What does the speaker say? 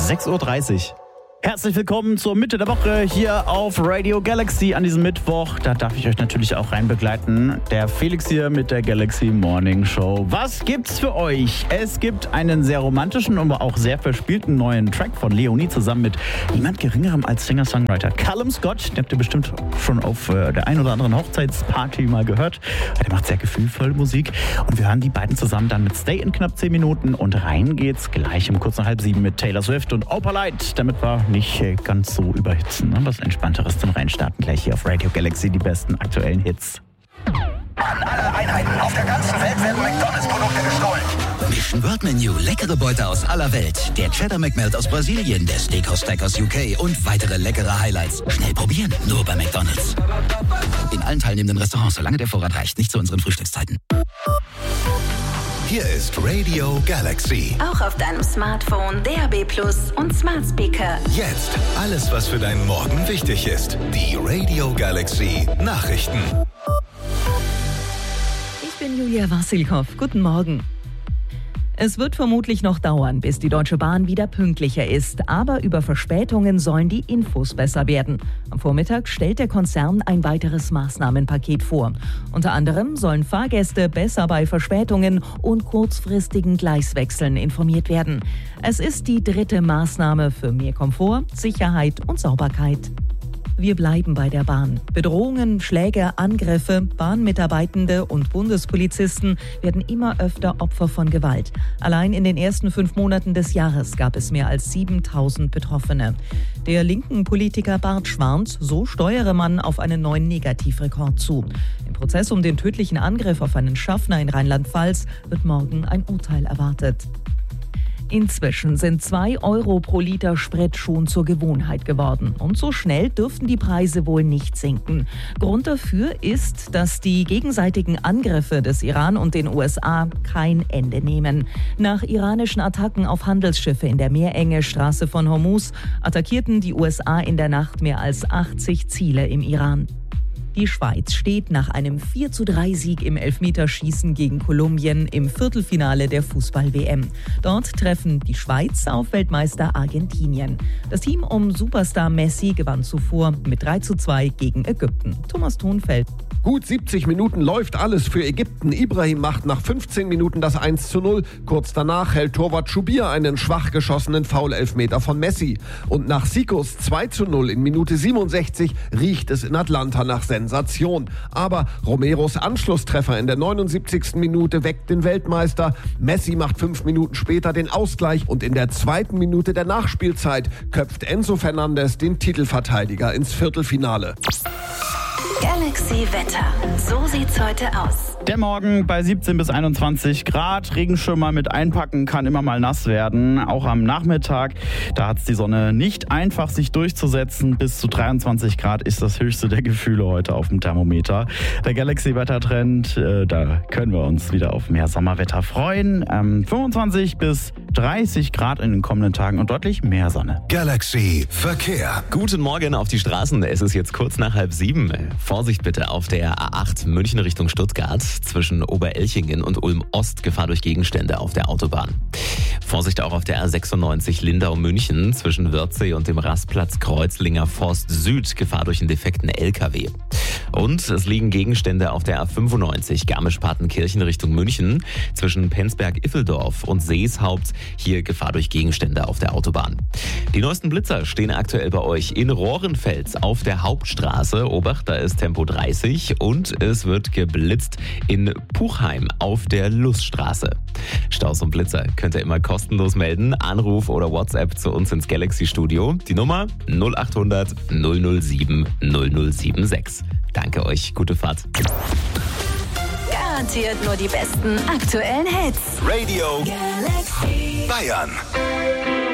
6:30 Uhr. Herzlich willkommen zur Mitte der Woche hier auf Radio Galaxy an diesem Mittwoch. Da darf ich euch natürlich auch rein begleiten. Der Felix hier mit der Galaxy Morning Show. Was gibt's für euch? Es gibt einen sehr romantischen, aber auch sehr verspielten neuen Track von Leonie zusammen mit niemand Geringerem als Singer-Songwriter Callum Scott. Den habt ihr bestimmt schon auf der ein oder anderen Hochzeitsparty mal gehört. Der macht sehr gefühlvolle Musik. Und wir hören die beiden zusammen dann mit Stay in knapp 10 Minuten. Und rein geht's gleich um kurz nach 6:30 mit Taylor Swift und Opalite. Damit wir nicht ganz so überhitzen. Ne? Was Entspannteres zum Reinstarten gleich hier auf Radio Galaxy, die besten aktuellen Hits. An alle Einheiten auf der ganzen Welt werden McDonalds-Produkte gestohlen. Mission World Menu, leckere Beute aus aller Welt. Der Cheddar McMelt aus Brasilien, der Steakhouse Stack aus UK und weitere leckere Highlights. Schnell probieren, nur bei McDonalds. In allen teilnehmenden Restaurants, solange der Vorrat reicht, nicht zu unseren Frühstückszeiten. Hier ist Radio Galaxy. Auch auf deinem Smartphone, DAB+ und Smart Speaker. Jetzt alles, was für deinen Morgen wichtig ist. Die Radio Galaxy Nachrichten. Ich bin Julia Wassilkow. Guten Morgen. Es wird vermutlich noch dauern, bis die Deutsche Bahn wieder pünktlicher ist. Aber über Verspätungen sollen die Infos besser werden. Am Vormittag stellt der Konzern ein weiteres Maßnahmenpaket vor. Unter anderem sollen Fahrgäste besser bei Verspätungen und kurzfristigen Gleiswechseln informiert werden. Es ist die 3. Maßnahme für mehr Komfort, Sicherheit und Sauberkeit. Wir bleiben bei der Bahn. Bedrohungen, Schläge, Angriffe, Bahnmitarbeitende und Bundespolizisten werden immer öfter Opfer von Gewalt. Allein in den ersten 5 Monaten des Jahres gab es mehr als 7.000 Betroffene. Der linken Politiker Bartsch warnt, so steuere man auf einen neuen Negativrekord zu. Im Prozess um den tödlichen Angriff auf einen Schaffner in Rheinland-Pfalz wird morgen ein Urteil erwartet. Inzwischen sind 2 Euro pro Liter Sprit schon zur Gewohnheit geworden. Und so schnell dürften die Preise wohl nicht sinken. Grund dafür ist, dass die gegenseitigen Angriffe des Iran und den USA kein Ende nehmen. Nach iranischen Attacken auf Handelsschiffe in der Meerenge Straße von Hormuz attackierten die USA in der Nacht mehr als 80 Ziele im Iran. Die Schweiz steht nach einem 4:3-Sieg im Elfmeterschießen gegen Kolumbien im Viertelfinale der Fußball-WM. Dort treffen die Schweiz auf Weltmeister Argentinien. Das Team um Superstar Messi gewann zuvor mit 3:2 gegen Ägypten. Thomas Thonfeld. Gut 70 Minuten läuft alles für Ägypten. Ibrahim macht nach 15 Minuten das 1:0. Kurz danach hält Torwart Schubir einen schwach geschossenen Foul-Elfmeter von Messi. Und nach Sikos 2:0 in Minute 67 riecht es in Atlanta nach Sensation. Aber Romeros Anschlusstreffer in der 79. Minute weckt den Weltmeister. Messi macht 5 Minuten später den Ausgleich und in der 2. Minute der Nachspielzeit köpft Enzo Fernandes den Titelverteidiger ins Viertelfinale. Galaxy Wetter. So sieht's heute aus. Der Morgen bei 17 bis 21 Grad. Regenschirm mit einpacken, kann immer mal nass werden. Auch am Nachmittag, da hat es die Sonne nicht einfach, sich durchzusetzen. Bis zu 23 Grad ist das höchste der Gefühle heute auf dem Thermometer. Der Galaxy-Wettertrend, da können wir uns wieder auf mehr Sommerwetter freuen. 25 bis 30 Grad in den kommenden Tagen und deutlich mehr Sonne. Galaxy Verkehr. Guten Morgen auf die Straßen. Es ist jetzt kurz nach 6:30. Vorsicht bitte auf der A8 München Richtung Stuttgart. Zwischen Oberelchingen und Ulm-Ost Gefahr durch Gegenstände auf der Autobahn. Vorsicht auch auf der A96 Lindau-München zwischen Wörthsee und dem Rastplatz Kreuzlinger Forst Süd. Gefahr durch einen defekten LKW. Und es liegen Gegenstände auf der A95 Garmisch-Partenkirchen Richtung München zwischen Penzberg-Iffeldorf und Seeshaupt. Hier Gefahr durch Gegenstände auf der Autobahn. Die neuesten Blitzer stehen aktuell bei euch in Rohrenfels auf der Hauptstraße. Obacht, da ist Tempo 30 und es wird geblitzt in Puchheim auf der Luststraße. Staus und Blitzer könnt ihr immer kostenlos melden. Anruf oder WhatsApp zu uns ins Galaxy-Studio. Die Nummer 0800 007 0076. Danke euch, gute Fahrt. Garantiert nur die besten aktuellen Hits. Radio Galaxy Bayern.